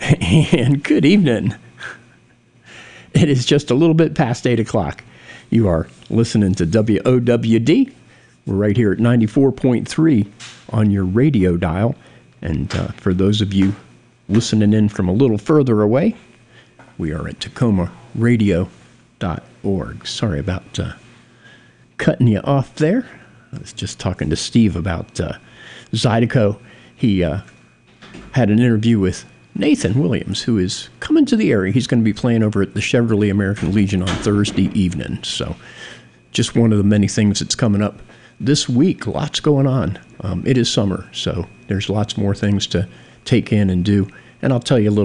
and good evening. It is just a little bit past 8 o'clock. You are listening to WOWD. We're right here at 94.3 on your radio dial. And for those of you listening in from a little further away, we are at TacomaRadio.org. Sorry about cutting you off there. I was just talking to Steve about Zydeco. He had an interview with Nathan Williams, who is coming to the area. He's going to be playing over at the Chevrolet American Legion on Thursday evening. So just one of the many things that's coming up this week. Lots going on. It is summer, so there's lots more things to take in and do. And I'll tell you a little